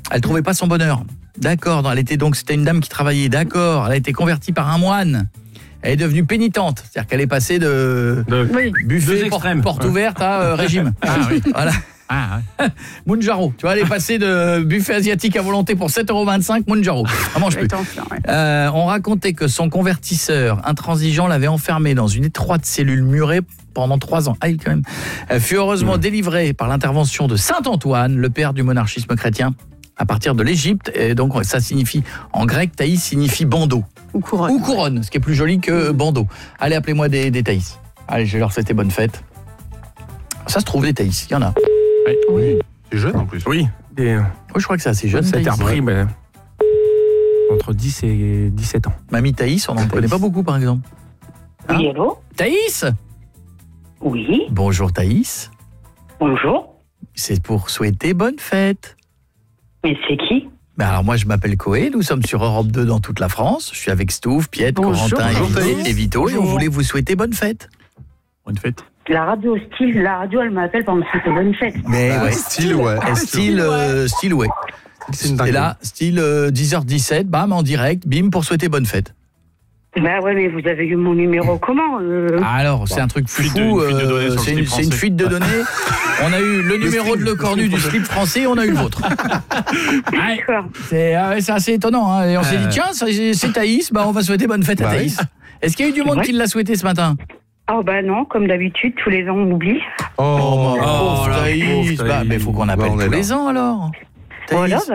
Elle trouvait pas son bonheur. D'accord, c'était une dame qui travaillait. D'accord, elle a été convertie par un moine. Elle est devenue pénitente, c'est-à-dire qu'elle est passée de buffet porte ouverte à régime. Voilà. Mounjaro, tu vois, elle est passée de buffet asiatique à volonté pour 7,25 €, Mounjaro. Elle mange plus. On racontait que son convertisseur intransigeant l'avait enfermée dans une étroite cellule murée pendant 3 ans. Quand même. Elle fut heureusement délivrée par l'intervention de Saint Antoine, le père du monarchisme chrétien, à partir de l'Égypte. Et donc ça signifie, en grec, Thaïs signifie bandeau. Ou couronne, ce qui est plus joli que bandeau. Allez, appelez-moi des Thaïs. Allez, je vais leur souhaiter bonne fête. Ça se trouve, des Thaïs, il y en a. Oui. C'est jeune en plus. Oui. Oui, je crois que c'est assez jeune. Ça a été repris entre 10 et 17 ans. Mamie Thaïs, on n'en connaît pas beaucoup, par exemple. Oui, allô ? Thaïs ? Oui. Bonjour Thaïs. Bonjour. C'est pour souhaiter bonne fête. Mais c'est qui ? Alors moi je m'appelle Coé, nous sommes sur Europe 2 dans toute la France. Je suis avec Stouff, Piette, Corentin et Vito et on voulait vous souhaiter bonne fête. Bonne fête. La radio, elle m'appelle pour me souhaiter bonne fête. Mais Style, ouais. Style, ouais. C'est là, style 10h17, bam, en direct, bim, pour souhaiter bonne fête. Bah ouais, mais vous avez eu mon numéro comment Alors, c'est un truc fou, c'est une fuite de données. On a eu le numéro de Le Cornu du slip français, on a eu le vôtre. D'accord. C'est assez étonnant, hein. Et on s'est dit, tiens, c'est Thaïs, on va souhaiter bonne fête à Thaïs. Est-ce qu'il y a eu du monde qui l'a souhaité ce matin ? Oh bah non, comme d'habitude, tous les ans on oublie. Thaïs, mais il faut qu'on appelle tous les ans alors. Voilà,